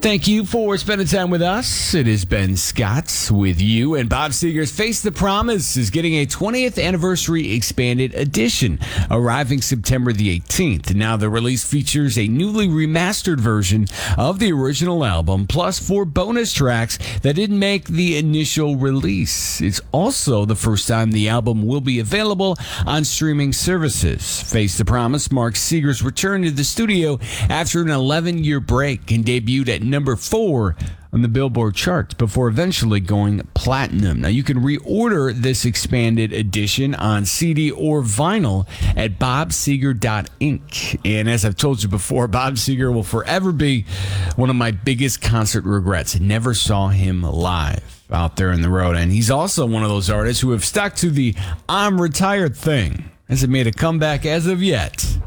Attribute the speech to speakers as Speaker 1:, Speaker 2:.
Speaker 1: Thank you for spending time with us. It is Ben Scott with you, and Bob Seger's Face the Promise is getting a 20th anniversary expanded edition, arriving September the 18th. Now, the release features a newly remastered version of the original album, plus 4 bonus tracks that didn't make the initial release. It's also the first time the album will be available on streaming services. Face the Promise marks Seger's return to the studio after an 11-year break and debuted at number 4 on the Billboard charts before eventually going platinum. Now, you can reorder this expanded edition on CD or vinyl at bobseger.inc. And as I've told you before, Bob Seger will forever be one of my biggest concert regrets. I never saw him live out there in the road. And he's also one of those artists who have stuck to the I'm retired thing. Hasn't made a comeback as of yet.